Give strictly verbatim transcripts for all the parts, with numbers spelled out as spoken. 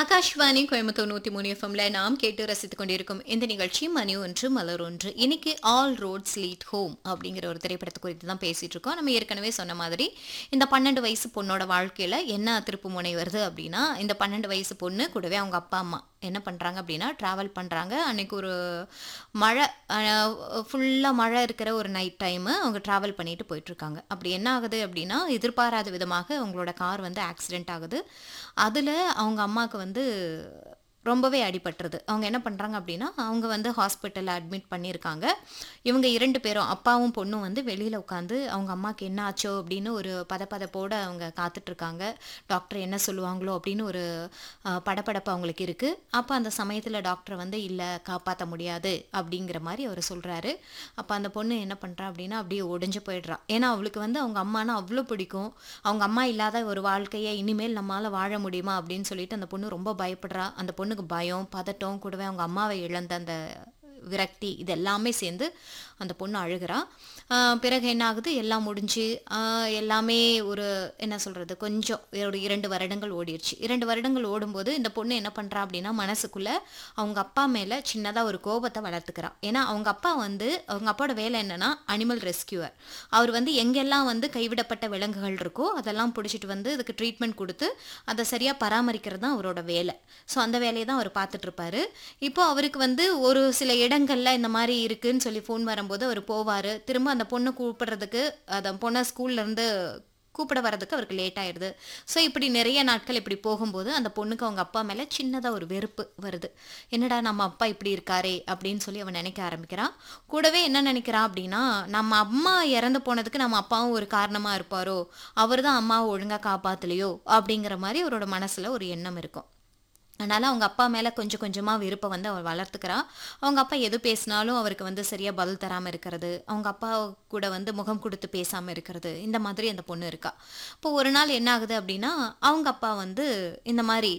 ஆகாஷ்வாணி கோயம்புத்தூர் நூத்தி மூணு எஃப்எம்ல நாம் கேட்டு ரசித்துக் கொண்டிருக்கும் இந்த நிகழ்ச்சி மணி ஒன்று மலர் ஒன்று. இன்னைக்கு ஆல் ரோட்ஸ் லீட் ஹோம் அப்படிங்கிற ஒரு திரைப்படத்தை குறித்து தான் பேசிட்டு இருக்கோம். நம்ம ஏற்கனவே சொன்ன மாதிரி இந்த பன்னெண்டு வயசு பொண்ணோட வாழ்க்கையில என்ன திருப்பு முனை வருது அப்படின்னா, இந்த பன்னெண்டு வயசு பொண்ணு கூடவே அவங்க அப்பா அம்மா என்ன பண்றாங்க அப்படின்னா டிராவல் பண்றாங்க. அன்னைக்கு ஒரு மழை, ஃபுல்லா மழை இருக்கிற ஒரு நைட் டைம் அவங்க டிராவல் பண்ணிட்டு போயிட்டு இருக்காங்க. அப்படி என்ன ஆகுது அப்படின்னா, எதிர்பாராத விதமாக அவங்களோட கார் வந்து ஆக்சிடென்ட் ஆகுது. அதுல அவங்க அம்மாவுக்கு வந்து ரொம்பவே அடிபட்டுருது. அவங்க என்ன பண்றாங்க அப்படின்னா, அவங்க வந்து ஹாஸ்பிட்டல்ல அட்மிட் பண்ணியிருக்காங்க. இவங்க இரண்டு பேரும் அப்பாவும் பொண்ணும் வந்து வெளியில உட்காந்து அவங்க அம்மாக்கு என்ன ஆச்சோ அப்படின்னு ஒரு பதப்பதப்போட அவங்க காத்துட்டு இருக்காங்க. டாக்டர் என்ன சொல்லுவாங்களோ அப்படின்னு ஒரு அஹ், படபடப்பு அவங்களுக்கு இருக்கு. அப்ப அந்த சமயத்துல டாக்டர் வந்து இல்ல காப்பாற்ற முடியாது அப்படிங்கிற மாதிரி அவர் சொல்றாரு. அப்ப அந்த பொண்ணு என்ன பண்றா அப்படின்னா அப்படியே ஒடிஞ்சு போயிடுறா. ஏன்னா அவளுக்கு வந்து அவங்க அம்மானா அவ்வளோ பிடிக்கும். அவங்க அம்மா இல்லாத ஒரு வாழ்க்கையை இனிமேல் நம்மளால வாழ முடியுமா அப்படின்னு சொல்லிட்டு அந்த பொண்ணு ரொம்ப பயப்படுறா. அந்த பொண்ணுக்கு பயம், பதட்டம், கூடவே அவங்க அம்மாவை இழந்த அந்த விரக்தி இது எல்லாமே சேர்ந்து அந்த பொண்ணு அழுகிறா. ஆஹ் பிறகு என்ன ஆகுது, எல்லாம் முடிஞ்சு ஆஹ் எல்லாமே ஒரு என்ன சொல்றது, கொஞ்சம் ஒரு இரண்டு வருடங்கள் ஓடிடுச்சு. இரண்டு வருடங்கள் ஓடும்போது இந்த பொண்ணு என்ன பண்றா அப்படின்னா, மனசுக்குள்ள அவங்க அப்பா மேல சின்னதா ஒரு கோபத்தை வளர்த்துக்கிறா. ஏன்னா அவங்க அப்பா வந்து அவங்க அப்பாவோட வேலை என்னன்னா அனிமல் ரெஸ்கியூவர். அவர் வந்து எங்கெல்லாம் வந்து கைவிடப்பட்ட விலங்குகள் இருக்கோ அதெல்லாம் பிடிச்சிட்டு வந்து அதுக்கு ட்ரீட்மெண்ட் கொடுத்து அதை சரியா பராமரிக்கிறது தான் அவரோட வேலை. ஸோ அந்த வேலையை தான் அவர் பார்த்துட்டு இருப்பாரு. இப்போ அவருக்கு வந்து ஒரு சில இடங்கள்ல இந்த மாதிரி இருக்குன்னு சொல்லி ஃபோன் வரும்போது அவர் போவாரு. திரும்ப அந்த பொண்ணை கூப்பிடுறதுக்கு, அந்த பொண்ணை ஸ்கூல்ல இருந்து கூப்பிட வர்றதுக்கு அவருக்கு லேட் ஆயிடுது. ஸோ இப்படி நிறைய நாட்கள் இப்படி போகும்போது அந்த பொண்ணுக்கு அவங்க அப்பா மேல சின்னதா ஒரு வெறுப்பு வருது. என்னடா நம்ம அப்பா இப்படி இருக்காரே அப்படின்னு சொல்லி அவன் நினைக்க ஆரம்பிக்கிறான். கூடவே என்ன நினைக்கிறான் அப்படின்னா, நம்ம அம்மா இறந்து போனதுக்கு நம்ம அப்பாவும் ஒரு காரணமா இருப்பாரோ, அவர் தான் அம்மாவை ஒழுங்கா காப்பாத்தலையோ அப்படிங்கிற மாதிரி அவரோட மனசுல ஒரு எண்ணம் இருக்கும். அதனால அவங்க அப்பா மேல கொஞ்சம் கொஞ்சமா வெறுப்பை வந்து அவள் வளர்த்துக்கிறா. அவங்க அப்பா எது பேசினாலும் அவருக்கு வந்து சரியா பதில் தராம இருக்கிறது, அவங்க அப்பா கூட வந்து முகம் கொடுத்து பேசாம இருக்கிறது, இந்த மாதிரி அந்த பொண்ணு இருக்கா. இப்போ ஒரு நாள் என்ன ஆகுது அப்படின்னா, அவங்க அப்பா வந்து இந்த மாதிரி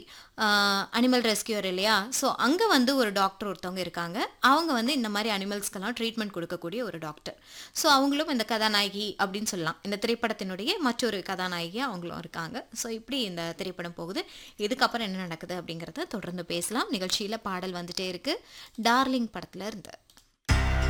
அனிமல் ரெஸ்கியூர் இல்லையா, ஸோ அங்க வந்து ஒரு டாக்டர் ஒருத்தவங்க இருக்காங்க. அவங்க வந்து இந்த மாதிரி அனிமல்ஸ்க்கெல்லாம் ட்ரீட்மெண்ட் கொடுக்கக்கூடிய ஒரு டாக்டர். ஸோ அவங்களும் இந்த கதாநாயகி அப்படின்னு சொல்லலாம். இந்த திரைப்படத்தினுடைய மற்றொரு கதாநாயகியா அவங்களும் இருக்காங்க. ஸோ இப்படி இந்த திரைப்படம் போகுது. இதுக்கப்புறம் என்ன நடக்குது அப்படிங்கிறத தொடர்ந்து பேசலாம். நிகழ்ச்சியில பாடல் வந்துட்டே இருக்கு, டார்லிங் படத்துல இருந்து.